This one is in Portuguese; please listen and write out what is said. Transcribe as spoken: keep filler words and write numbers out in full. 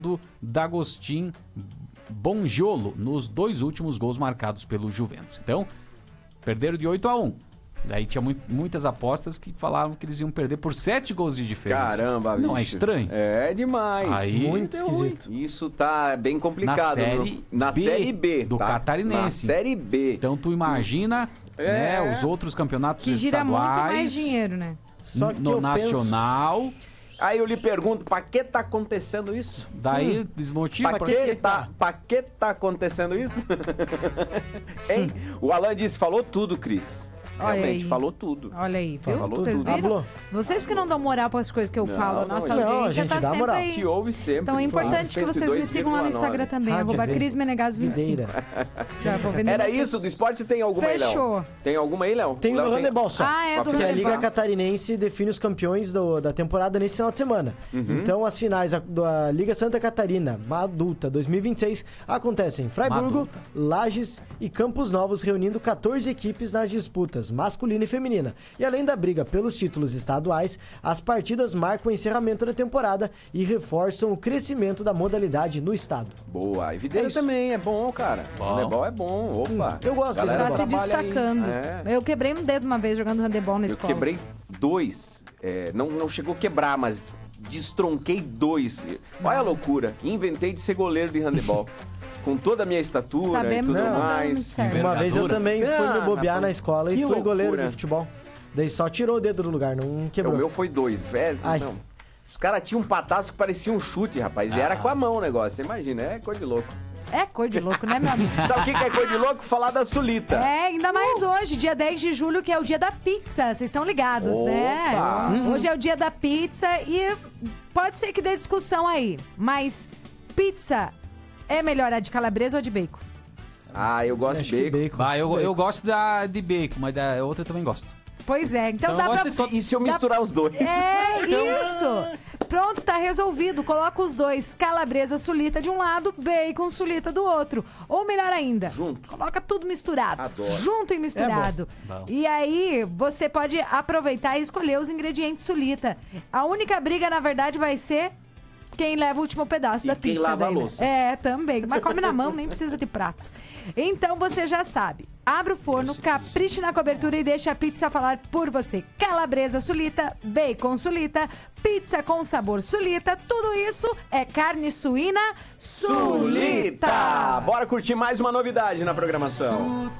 do D'Agostin Bongiolo nos dois últimos gols marcados pelo Juventus. Então, perderam de oito a um. Daí tinha muito, muitas apostas que falavam que eles iam perder por sete gols de diferença. Caramba, bicho. Não é estranho? É demais. Aí, muito esquisito. Isso tá bem complicado. Na série no, na B série B do tá? Catarinense. Na série B. Então tu imagina É. né, os outros campeonatos Que gira muito estaduais, mais dinheiro, né? Só que no eu nacional. penso... Aí eu lhe pergunto, pra que tá acontecendo isso? Daí desmotiva. Pra porque- que tá, pra que tá acontecendo isso? Hein? O Alan disse, falou tudo, Cris. Olha Realmente, aí. falou tudo. Olha aí, viu? Falou Vocês tudo. viram? Falou. Vocês que não dão moral para as coisas que eu Não, falo, não, nossa gente. Não, a audiência gente tá dá sempre moral. aí. Te ouve sempre. Então é importante que vocês me sigam lá no Instagram também, Rádio arroba Cris Menegas vinte e cinco. Videira. Já vou vender Era muitas- isso? Do esporte tem alguma aí, Léo? Fechou. Tem alguma aí, Léo? Tem Léo o handebol só. Ah, é, do Porque a handebol. Liga Catarinense define os campeões do- da temporada nesse final de semana. Uhum. Então, as finais da, da Liga Santa Catarina, Adulta dois mil e vinte e seis, acontecem em Freiburgo, Adulta. Lages e Campos Novos, reunindo quatorze equipes nas disputas masculina e feminina. E além da briga pelos títulos estaduais, as partidas marcam o encerramento da temporada e reforçam o crescimento da modalidade no estado. Boa. É Evidência isso. também, é bom, cara. Bom. Handebol é bom. Opa. Eu gosto de Galera Tá se trabalha aí. destacando. É. Eu quebrei um dedo uma vez jogando handebol na Eu escola. quebrei dois. É, não, não chegou a quebrar, mas destronquei dois. Olha a loucura. Inventei de ser goleiro de handebol. Com toda a minha estatura Sabemos e que tudo não deu mais. muito certo. Uma vez eu Envergadura. também fui Ah, me bobear rapaz, na escola que e fui loucura. goleiro de futebol. Daí só tirou o dedo do lugar, não quebrou. O meu foi dois, velho. Ai. Não. Os caras tinham um pataço que parecia um chute, rapaz. E era com a mão o negócio. Você imagina, é coisa de louco. É cor de louco, né, meu amigo? Sabe o que que é coisa de louco? Falar da Sulita. É, ainda mais hoje, dia dez de julho, que é o dia da pizza. Vocês estão ligados, Opa! né? Hoje é o dia da pizza e pode ser que dê discussão aí, mas pizza é melhor a de calabresa ou de bacon? Ah, eu gosto Acho de que bacon. bacon. Ah, eu, eu gosto da de bacon, mas da outra eu também gosto. Pois é, então, Então dá eu pra... gosto de todos. E se eu dá- misturar os dois? É isso! Pronto, tá resolvido. Coloca os dois, calabresa sulita de um lado, bacon sulita do outro. Ou melhor ainda, Junto. coloca tudo misturado. Adoro. Junto e misturado. É bom. Bom. E aí, você pode aproveitar e escolher os ingredientes sulita. A única briga, na verdade, vai ser quem leva o último pedaço E da quem pizza. lava a daí, né? louça. É, também. Mas come na mão, nem precisa de prato. Então você já sabe. Abre o forno, capriche na cobertura e deixa a pizza falar por você. Calabresa sulita, bacon sulita, pizza com sabor sulita, tudo isso é carne suína sulita. Sulita! Bora curtir mais uma novidade na programação.